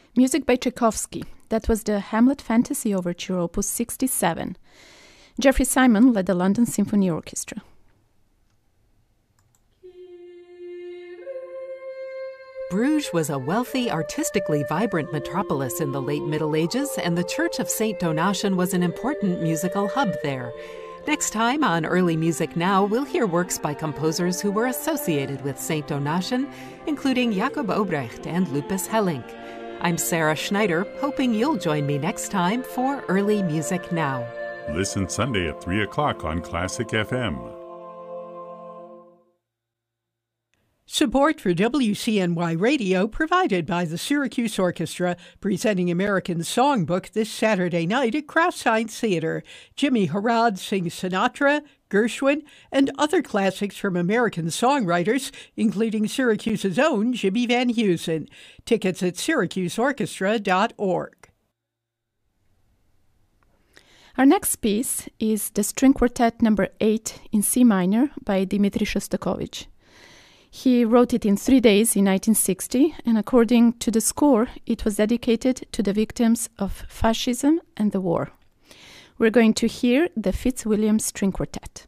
Music by Tchaikovsky. That was the Hamlet Fantasy Overture, Opus 67. Jeffrey Simon led the London Symphony Orchestra. Bruges was a wealthy, artistically vibrant metropolis in the late Middle Ages, and the Church of St. Donatian was an important musical hub there. Next time on Early Music Now, we'll hear works by composers who were associated with St. Donatian, including Jacob Obrecht and Lupus Hellink. I'm Sarah Schneider, hoping you'll join me next time for Early Music Now. Listen Sunday at 3 o'clock on Classic FM. Support for WCNY Radio provided by the Syracuse Orchestra, presenting American Songbook this Saturday night at Kraft Science Theater. Jimmy Harrod sings Sinatra, Gershwin, and other classics from American songwriters, including Syracuse's own Jimmy Van Heusen. Tickets at syracuseorchestra.org. Our next piece is the String Quartet No. 8 in C minor by Dmitri Shostakovich. He wrote it in 3 days in 1960, and according to the score, it was dedicated to the victims of fascism and the war. We're going to hear the Fitzwilliam String Quartet.